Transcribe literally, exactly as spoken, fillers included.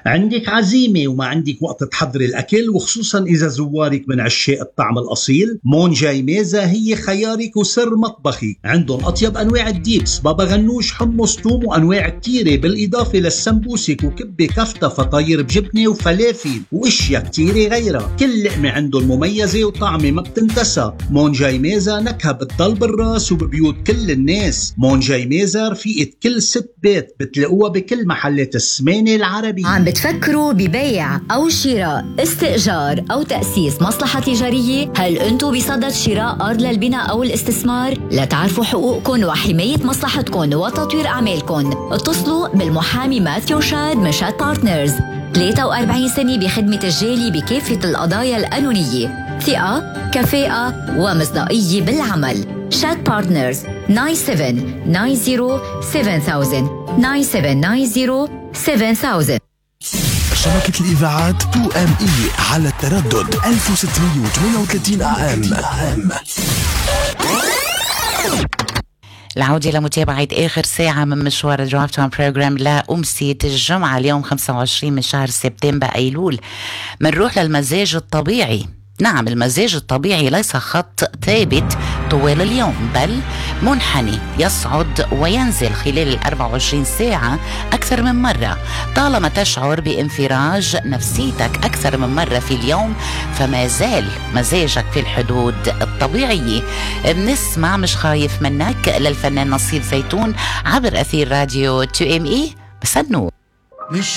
عندك عزيمة وما عندك وقت تحضري الأكل، وخصوصا إذا زوارك من عشاق الطعم الأصيل، مون جاي ميزة هي خيارك وسر مطبخي. عندهم أطيب أنواع الديبس، بابا غنوش، حمص، توم، وأنواع كتيرة، بالإضافة للسمبوسك وكبة كفتة فطاير بجبنة وفلافل وإشياء كتيرة غيرها. كل لقمة عندهم مميزة وطعمة ما بتنتسى. مون جاي ميزة نكهة بتضل بالراس وببيوت كل الناس. مون جاي ميزة رفيقة كل ست بيت، بتلاقوها بكل محلات السمانة العربية. عم بتفكروا ببيع أو شراء، استئجار أو تأسيس مصلحة تجارية؟ هل أنتوا بصدد شراء أرض للبناء أو الاستثمار؟ لتعرفوا حقوقكم وحماية مصلحتكم وتطوير أعمالكم، اتصلوا بالمحامي ماثيو شاد من شاد بارتنرز. ثلاثة وأربعين سنة بخدمة الجالي بكافة القضايا القانونية، ثقة، كفاءة ومصداقية بالعمل. شاد بارتنرز تسعة سبعة تسعة صفر سبعة ألف تسعة سبعة تسعة صفر سبعة ألف. شبكة الإذاعات تو إم إي على التردد ألف وستمية وثمانية وثلاثين آم. العودة لمتابعة آخر ساعة من مشوار الدرايف تايم بروجرام لأمسية الجمعة اليوم خمسة وعشرين من شهر سبتمبر أيلول. منروح للمزاج الطبيعي. نعم، المزاج الطبيعي ليس خط ثابت طوال اليوم، بل منحني يصعد وينزل خلال الأربع وعشرين ساعة أكثر من مرة. طالما تشعر بانفراج نفسيتك أكثر من مرة في اليوم فما زال مزاجك في الحدود الطبيعية. بنسمع مش خايف منك للفنان نصيب زيتون عبر أثير راديو تو إم إي. بسنو